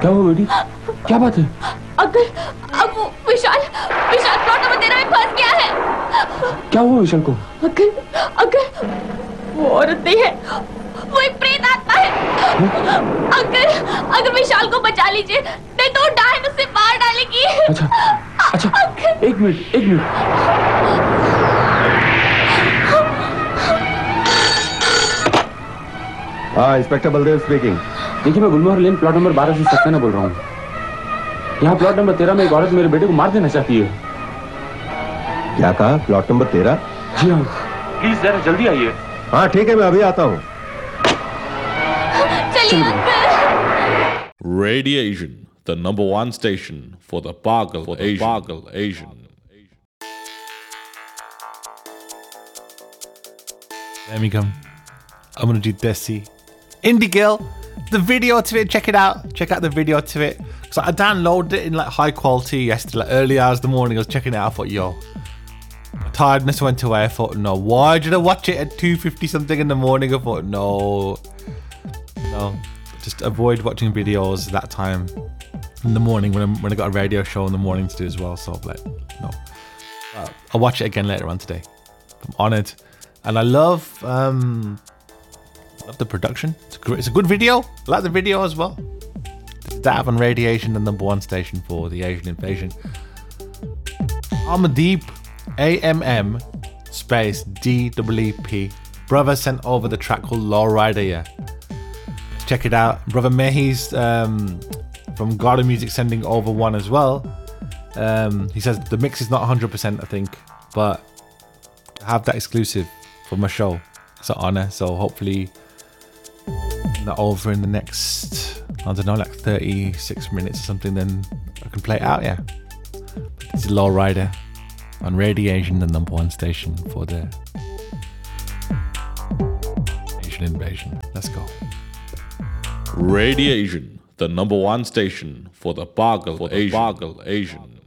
क्या हुआ बेटी? क्या बात है? अंकल, अब वो विशाल प्लॉट नंबर 13 में फंस गया है। क्या हुआ विशाल को? अंकल, वो औरत नहीं है, वो एक प्रेत आत्मा है। अंकल विशाल को बचा लीजिए, नहीं तो डायन उसे मार डालेगी। अच्छा, एक मिनट। हाँ, इंस्पेक्टर बलदेव स्पीकिंग। देखिए, मैं गुलमोहर लेन प्लॉट नंबर 12 से सक्सेना बोल रहा हूँ। यहाँ प्लॉट नंबर 13 में एक औरत मेरे बेटे को मार देना चाहती है। क्या कहा? Plot number 13? जी हाँ, प्लीज जरा जल्दी आइए। हाँ ठीक है, मैं अभी आता हूँ। चलिए uncle. Radiation, the number one station for the Pagal Asian. There we go. I'm gonna do Desi. Indie Girl, the video to it, check it out. Check out the video to it. So I downloaded it in like high quality yesterday, like early hours of the morning. I was checking it out. I thought, yo, tiredness went away. I thought, no, why did I watch it at 2:50 something in the morning? I thought, no, just avoid watching videos that time in the morning when I got a radio show in the morning to do as well. So like, no, I'll watch it again later on today. I'm honoured, and I love the production. It's a good video. I like the video as well. That on Radiation, the number one station for the Asian invasion. Amandeep, AMM space DEEP. Brother sent over the track called Law Rider. Yeah, check it out. Brother Mehi's from Garden Music sending over one as well. He says the mix is not 100%, I think, but to have that exclusive for my show, it's an honor. So hopefully not over in the next, I don't know, like 36 minutes or something, then I can play it out. Yeah, this is Law Rider on Radiation, the number one station for the Asian invasion. Let's go. Radiation, the number one station for the Pagal Asian.